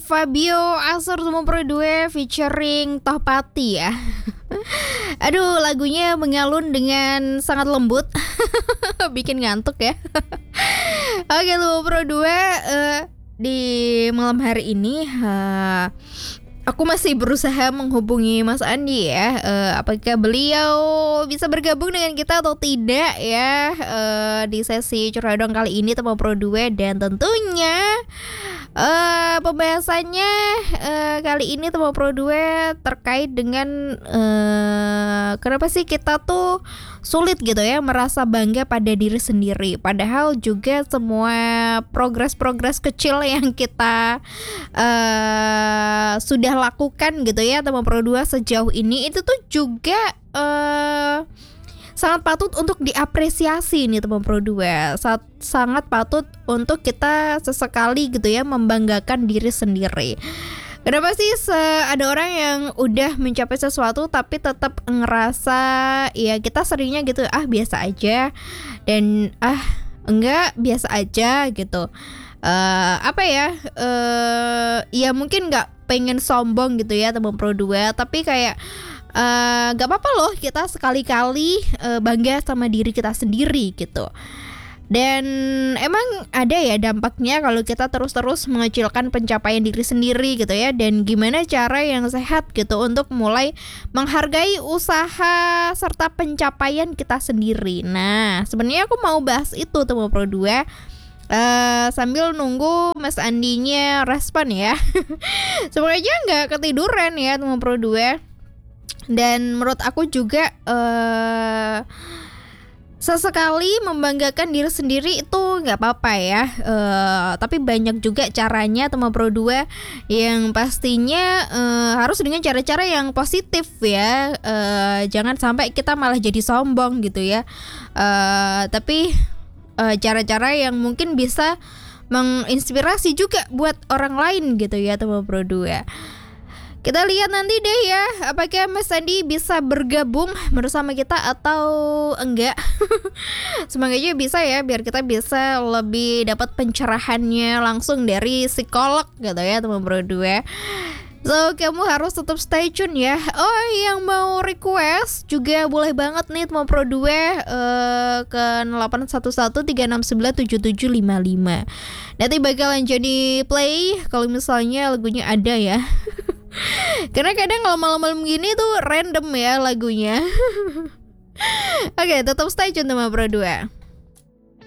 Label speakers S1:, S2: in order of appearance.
S1: Fabio Asur Sumo Pro 2 featuring Tohpati ya. Aduh, lagunya mengalun dengan sangat lembut. Bikin ngantuk ya. Oke, Sumo Pro 2 di malam hari ini aku masih berusaha menghubungi Mas Andi ya. Apakah beliau bisa bergabung dengan kita atau tidak ya di sesi Curhadong kali ini Sumo Pro 2. Dan tentunya pembahasannya kali ini Sumo Pro 2 terkait dengan kenapa sih kita tuh sulit gitu ya merasa bangga pada diri sendiri, padahal juga semua progres kecil yang kita sudah lakukan gitu ya Sumo Pro 2 sejauh ini itu tuh juga sangat patut untuk diapresiasi nih Sumo Pro 2. Sangat patut untuk kita sesekali gitu ya membanggakan diri sendiri. Kenapa sih ada orang yang udah mencapai sesuatu tapi tetap ngerasa ya kita seringnya gitu biasa aja dan enggak biasa aja gitu. Ya mungkin nggak pengen sombong gitu ya Sumo Pro 2, tapi kayak gak apa-apa loh kita sekali-kali bangga sama diri kita sendiri gitu. Dan emang ada ya dampaknya kalau kita terus-terus mengecilkan pencapaian diri sendiri gitu ya. Dan gimana cara yang sehat gitu untuk mulai menghargai usaha serta pencapaian kita sendiri. Nah, sebenarnya aku mau bahas itu Sumo Pro 2 sambil nunggu Mas Andinya respon ya. Semoga aja gak ketiduran ya Sumo Pro 2. Dan menurut aku juga sesekali membanggakan diri sendiri itu nggak apa-apa ya, tapi banyak juga caranya Sumo Pro 2 yang pastinya harus dengan cara-cara yang positif ya. Jangan sampai kita malah jadi sombong gitu ya, tapi cara-cara yang mungkin bisa menginspirasi juga buat orang lain gitu ya Sumo Pro 2. Kita lihat nanti deh ya, apakah Mas Andi bisa bergabung bersama kita atau enggak. Semoga aja bisa ya, biar kita bisa lebih dapat pencerahannya langsung dari psikolog gitu ya Sumo Pro 2. So, kamu harus tetap stay tune ya. Oh, yang mau request juga boleh banget nih Sumo Pro 2 ke 811-369-7755. Nanti bakalan jadi play kalau misalnya lagunya ada ya. Karena kadang kalau malam-malam gini tuh random ya lagunya. Oke, tetap stay tune Sumo Pro 2.